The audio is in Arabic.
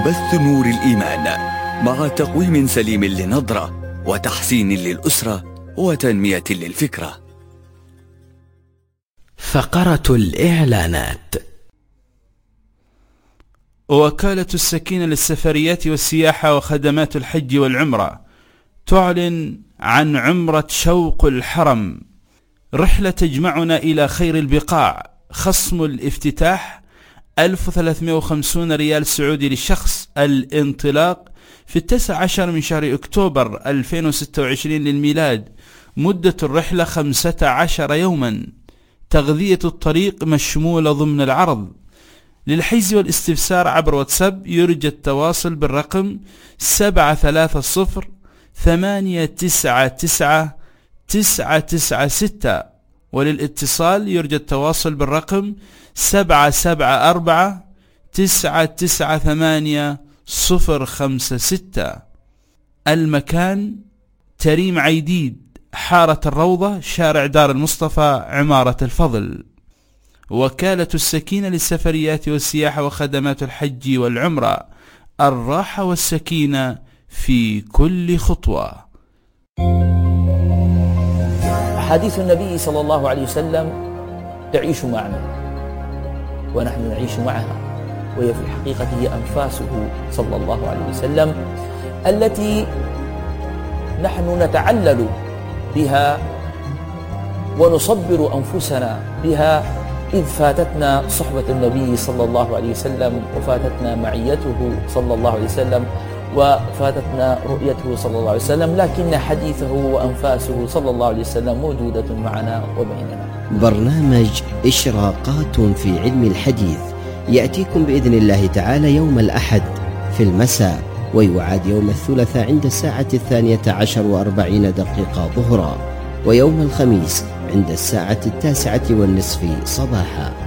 بث نور الإيمان مع تقويم سليم للنظرة وتحسين للأسرة وتنمية للفكرة. فقرة الإعلانات. وكالة السكينة للسفريات والسياحة وخدمات الحج والعمرة تعلن عن عمرة شوق الحرم، رحلة تجمعنا إلى خير البقاع. خصم الافتتاح 1350 ريال سعودي للشخص. الانطلاق في 19 من شهر أكتوبر 2026 للميلاد. مدة الرحلة 15 يوما. تغذية الطريق مشمولة ضمن العرض. للحجز والاستفسار عبر واتساب يرجى التواصل بالرقم 730-899-996، وللاتصال يرجى التواصل بالرقم 774-998-056. المكان تريم عيديد، حارة الروضة، شارع دار المصطفى، عمارة الفضل. وكالة السكينة للسفريات والسياحة وخدمات الحج والعمرة، الراحة والسكينة في كل خطوة. حديث النبي صلى الله عليه وسلم تعيش معنا ونحن نعيش معها، وهي في الحقيقة هي أنفاسه صلى الله عليه وسلم التي نحن نتعلل بها ونصبر أنفسنا بها، إذ فاتتنا صحبة النبي صلى الله عليه وسلم، وفاتتنا معيته صلى الله عليه وسلم، وفاتتنا رؤيته صلى الله عليه وسلم، لكن حديثه وأنفاسه صلى الله عليه وسلم موجودة معنا وبيننا. برنامج إشراقات في علم الحديث يأتيكم بإذن الله تعالى يوم الأحد في المساء، ويعاد يوم الثلاثاء عند الساعة 12:40 ظهرا، ويوم الخميس عند الساعة 9:30 صباحا.